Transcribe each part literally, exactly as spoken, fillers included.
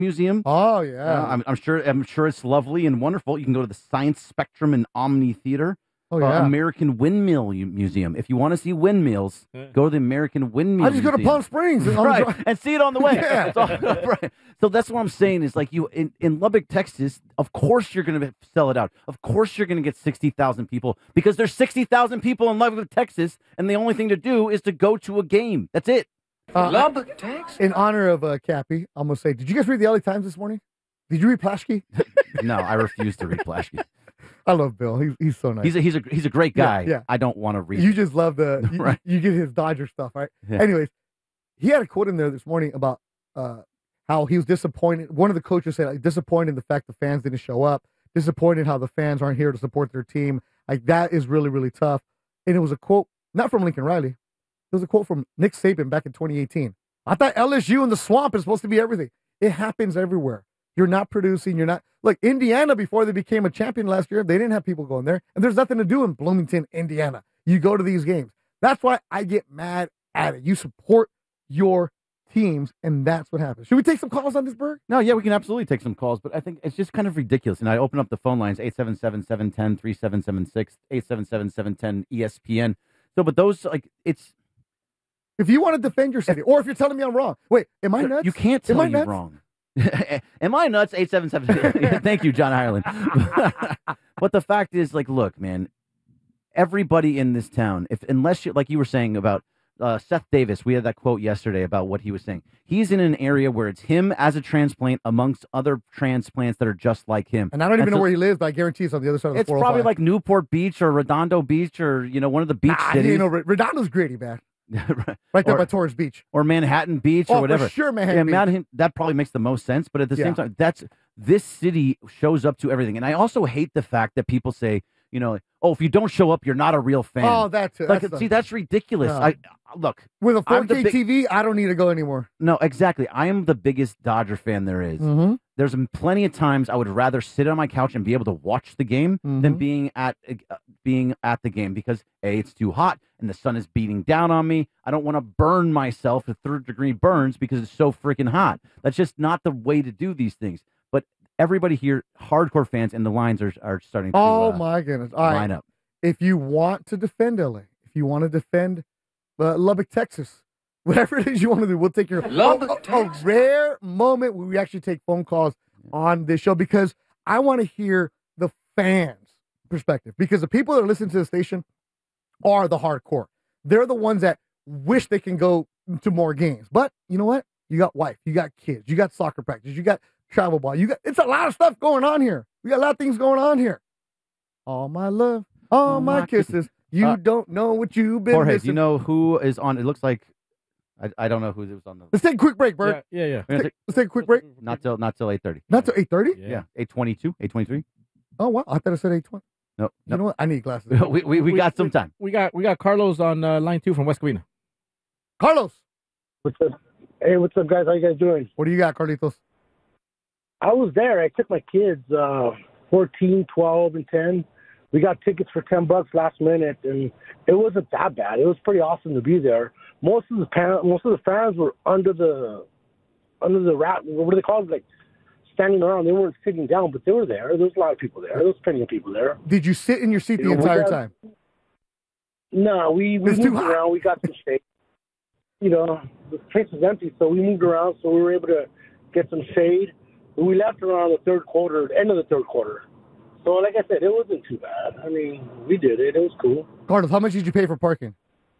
Museum. Oh yeah, uh, I'm, I'm sure. I'm sure it's lovely and wonderful. You can go to the Science Spectrum and Omni Theater. Oh yeah, uh, American Windmill U- Museum. If you want to see windmills, Yeah. go to the American Windmill. I just go to Museum. Palm Springs and right, and see it on the way. Yeah. It's all- right. So that's what I'm saying is like you in, in Lubbock, Texas. Of course you're going to sell it out. Of course you're going to get sixty thousand people because there's sixty thousand people in Lubbock, Texas, and the only thing to do is to go to a game. That's it. Uh, Lubbock, Texas. in honor of uh, Cappy, I'm gonna say, did you guys read the L A Times this morning? Did you read Plaschke? No, I refuse to read Plaschke. I love Bill. He's he's so nice. He's a, he's a he's a great guy. Yeah, yeah. I don't want to read. You just love the you, Right. you get his Dodger stuff, right? Yeah. Anyways, he had a quote in there this morning about uh, how he was disappointed. One of the coaches said, like, disappointed in the fact the fans didn't show up, disappointed how the fans aren't here to support their team. Like, that is really, really tough. And it was a quote, not from Lincoln Riley. It was a quote from Nick Saban back in twenty eighteen. I thought L S U and the swamp is supposed to be everything. It happens everywhere. You're not producing. You're not. Look, Indiana, before they became a champion last year, they didn't have people going there. And there's nothing to do in Bloomington, Indiana. You go to these games. That's why I get mad at it. You support your teams, and that's what happens. Should we take some calls on this, Berg? No, yeah, we can absolutely take some calls, but I think it's just kind of ridiculous. And I open up the phone lines, eight seven seven, seven one zero, three seven seven six, eight seven seven, seven one zero, E S P N. So, but those, like, it's... If you want to defend your city, or if you're telling me I'm wrong. Wait, am I nuts? You can't Am tell I you nuts? wrong. Am I nuts? eight seven seven. Thank you, John Ireland. But the fact is, like, look, man, everybody in this town, if unless you, like you were saying about uh, Seth Davis, we had that quote yesterday about what he was saying. He's in an area where it's him as a transplant amongst other transplants that are just like him. And I don't even And know so- where he lives, but I guarantee it's on the other side of the It's probably four oh five. like Newport Beach or Redondo Beach or, you know, one of the beach Ah, cities. you know, Redondo's gritty, man. Right. Right there Or- by Torres Beach. or Manhattan Beach Oh, or for whatever. sure, Manhattan yeah, Beach. Manhattan, that probably makes the most sense. But at the Yeah. same time, that's this city shows up to everything. And I also hate the fact that people say, you know, oh, if you don't show up, you're not a real fan. Oh, that's it. like, That's see, the- that's ridiculous. No. I look With a I'm the four K big- T V, I don't need to go anymore. No, exactly. I am the biggest Dodger fan there is. Mm-hmm. There's plenty of times I would rather sit on my couch and be able to watch the game than Mhm. being at uh, being at the game because A, it's too hot and the sun is beating down on me. I don't want to burn myself to third degree burns because it's so freaking hot. That's just not the way to do these things. But everybody here, hardcore fans, and the lines are are starting to Oh, uh, my goodness. All right. line up. If you want to defend L A, if you want to defend uh, Lubbock, Texas, whatever it is you want to do, we'll take your Lubbock, a, a Texas. rare moment where we actually take phone calls on this show because I want to hear the fans' perspective because the people that are listening to the station are the hardcore. They're the ones that wish they can go to more games. But you know what? You got wife, you got kids, you got soccer practice, you got travel ball, you got it's a lot of stuff going on here. We got a lot of things going on here. All my love, all All my my kisses. You Uh, don't know what you've been Jorge, do missing. you know who is on? It looks like I, I don't know who was on the. Let's take a quick break, Bert. Yeah, yeah, yeah. We're gonna take- Let's take a quick break. not till not till eight thirty. Not till eight thirty. Yeah. Yeah, eight twenty two, eight twenty three. Oh wow, I thought I said eight twenty. No, You no. know what? I need glasses. we, we we got some time. We got we got Carlos on uh, line two from West Covina. Carlos, What's up? Hey, what's up, guys? How you guys doing? what do you got, Carlitos? I was there. I took my kids, uh, fourteen, twelve, and ten. We got tickets for ten bucks last minute, and it wasn't that bad. It was pretty awesome to be there. Most of the pan- most of the fans were under the under the wrap. What do they call it? Like standing around. They weren't sitting down, but they were there. There was a lot of people there. There was plenty of people there. Did you sit in your seat the You know, we entire got- time? No, we, we It's too moved hot. around. We got some shade. You know, the place was empty, so we moved around, so we were able to get some shade. But we left around the third quarter, the end of the third quarter. So, like I said, it wasn't too bad. I mean, we did it. It was cool. Carlos, how much did you pay for parking?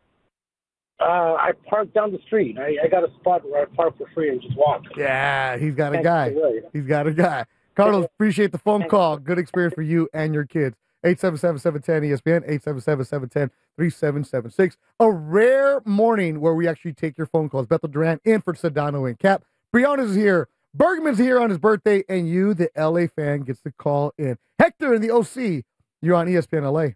Uh, I parked down the street. I, I got a spot where I parked for free and just walked. Yeah, he's got a Thanks guy. for the way. He's got a guy. Carlos, appreciate the phone call. Good experience for you and your kids. eight seven seven, seven one zero E S P N, eight seven seven, seven one zero, three seven seven six. A rare morning where we actually take your phone calls. Bethel Duran in for Sedano and Cap. Brianna's here. Bergman's here on his birthday, and you, the L A fan, gets to call in. Hector in the O C, you're on E S P N L A.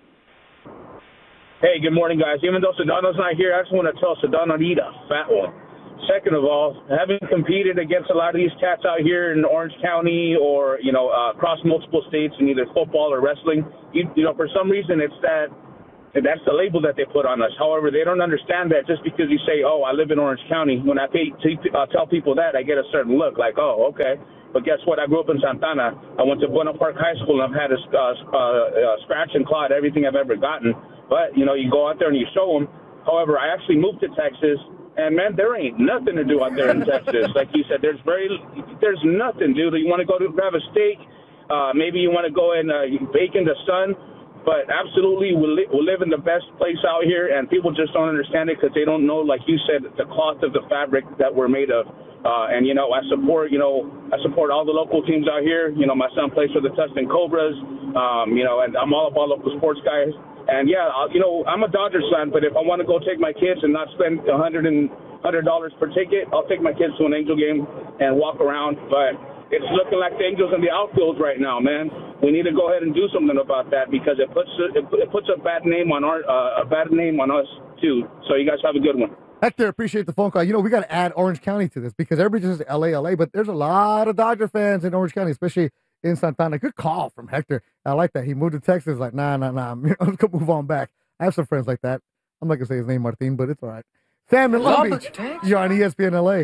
Hey, good morning, guys. Even though Sedano's not here, I just want to tell Sedano to eat a fat one. Second of all, having competed against a lot of these cats out here in Orange County or, you know, uh, across multiple states in either football or wrestling, you, you know, for some reason it's that And that's the label that they put on us. However, they don't understand that just because you say, oh, I live in Orange County, when I pay, t- uh, tell people that, I get a certain look like, oh, okay. But guess what? I grew up in Santana. I went to Buena Park High School, and I've had a uh, uh, uh, scratch and claw at everything I've ever gotten. But, you know, you go out there and you show them. However, I actually moved to Texas, and, man, there ain't nothing to do out there in Texas. Like you said, there's very, there's nothing, dude. You want to go to grab a steak, uh, maybe you want to go and uh, bake in the sun. But absolutely, we, li- we live in the best place out here, and people just don't understand it because they don't know, like you said, the cloth of the fabric that we're made of. Uh, and, you know, I support, you know, I support all the local teams out here. You know, my son plays for the Tustin Cobras, um, you know, and I'm all about local sports guys. And, yeah, I'll, you know, I'm a Dodgers fan, but if I want to go take my kids and not spend one hundred dollars per ticket, I'll take my kids to an Angel game and walk around. But it's looking like the Angels in the outfield right now, man. We need to go ahead and do something about that because it puts it, it puts a bad name on our uh, a bad name on us too. So you guys have a good one. Hector, appreciate the phone call. You know, we got to add Orange County to this because everybody just says L A, L A, but there's a lot of Dodger fans in Orange County, especially in Santana. Good call from Hector. I like that. He moved to Texas, like, nah, nah, nah. Let's go move on back. I have some friends like that. I'm not going to say his name, Martin, but it's all right. Sam in Long Beach. You're on E S P N L A.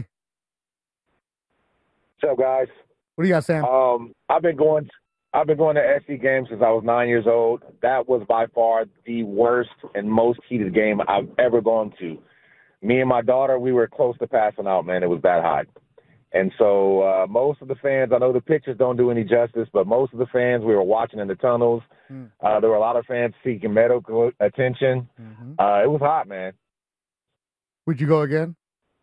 What's up, guys? What do you got, Sam? Um, I've been going I've been going to S C games since I was nine years old. That was by far the worst and most heated game I've ever gone to. Me and my daughter, we were close to passing out, man. It was that hot. And so uh, most of the fans, I know the pictures don't do any justice, but most of the fans, we were watching in the tunnels. Mm. Uh, there were a lot of fans seeking medical attention. Mm-hmm. Uh, it was hot, man. Would you go again?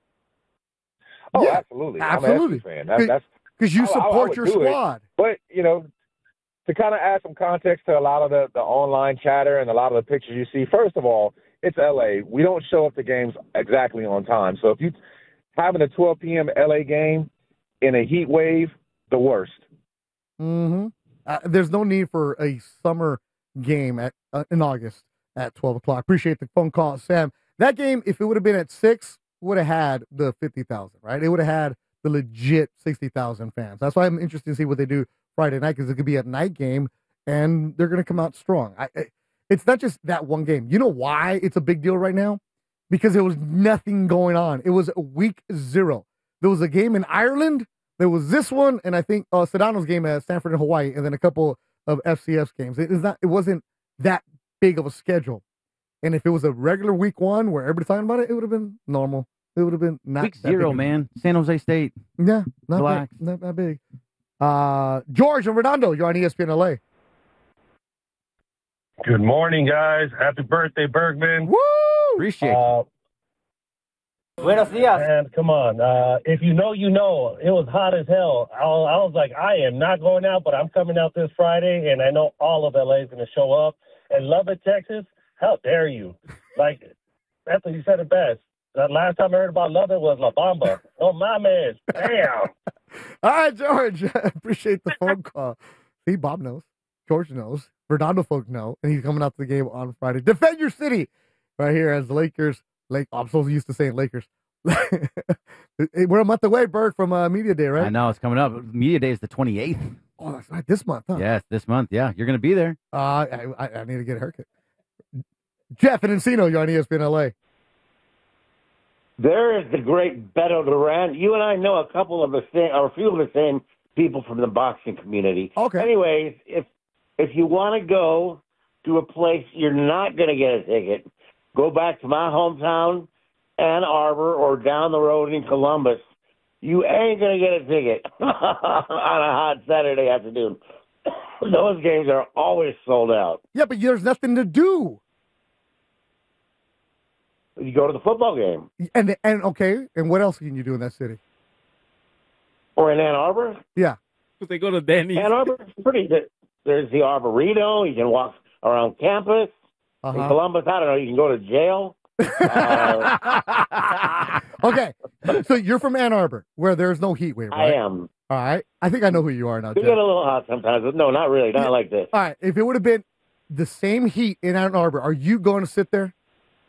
Oh, yeah, absolutely. Absolutely. I'm an F C fan. That, that's Because you I, support I, I your squad. It. But, you know, to kind of add some context to a lot of the, the online chatter and a lot of the pictures you see, first of all, it's L A. We don't show up to games exactly on time. So if you having a twelve p.m. L A game in a heat wave, the worst. Mm-hmm. Uh, there's no need for a summer game at uh, in August at twelve o'clock. Appreciate the phone call, Sam. That game, if it would have been at six, would have had the fifty thousand, right? It would have had the legit sixty thousand fans. That's why I'm interested to see what they do Friday night because it could be a night game and they're going to come out strong. I, I, it's not just that one game. You know why it's a big deal right now? Because there was nothing going on. It was week zero. There was a game in Ireland. There was this one, and I think uh, Sedano's game at Stanford and Hawaii, and then a couple of F C F's games. It is not. It wasn't that big of a schedule. And if it was a regular week one where everybody's talking about it, it would have been normal. It would have been not week that zero, big. man. San Jose State. Yeah, not Relax. That, not that big. Uh, George and Redondo, you're on E S P N L A. Good morning, guys. Happy birthday, Bergman. Woo! Appreciate uh, you. Buenos dias. Man, come on. Uh, if you know, you know. It was hot as hell. I, I was like, I am not going out, but I'm coming out this Friday, and I know all of L A is going to show up. And Lubbock, Texas, how dare you? Like, that's what you said it best. The last time I heard about Lubbock was La Bamba. Oh, my man. Damn. All right, George. Appreciate the phone call. See, Bob knows. George knows. Redondo folk know. And he's coming out to the game on Friday. Defend your city right here as the Lakers. Lake, I'm so used to saying Lakers. We're a month away, Berg, from uh, Media Day, right? I know. It's coming up. Media Day is the twenty-eighth. Oh, that's right. This month, huh? Yes, this month. Yeah, you're going to be there. Uh, I, I, I need to get a haircut. Jeff and Encino, you're on E S P N L A. There is the great Beto Duran. You and I know a couple of the same, or a few of the same people from the boxing community. Okay. Anyways, if if you want to go to a place you're not going to get a ticket, go back to my hometown, Ann Arbor, or down the road in Columbus. You ain't going to get a ticket on a hot Saturday afternoon. Those games are always sold out. Yeah, but there's nothing to do. You go to the football game. And, and okay, and what else can you do in that city? Or in Ann Arbor? Yeah. They go to Denny's. Ann Arbor is pretty good. There's the Arboretum. You can walk around campus. Uh-huh. In Columbus, I don't know, you can go to jail. uh, okay, so you're from Ann Arbor, where there's no heat wave, right? I am. All right. I think I know who you are now, We Jeff. get a little hot sometimes. But no, not really. Not Yeah. like this. All right. If it would have been the same heat in Ann Arbor, are you going to sit there?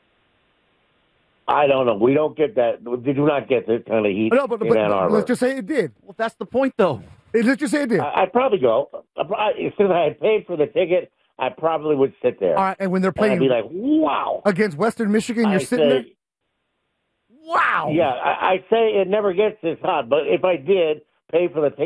I don't know. We don't get that. We do not get this kind of heat No, but, in but, Ann but Arbor. let's just say it did. Well, that's the point, though. Hey, let's just say it did. I, I'd probably go. I, since I had paid for the ticket, I probably would sit there. All right, and when they're And playing I'd be like, wow. against Western Michigan, you're I sitting there. say, Wow. Yeah, I, I say it never gets this hot, but if I did pay for the ticket.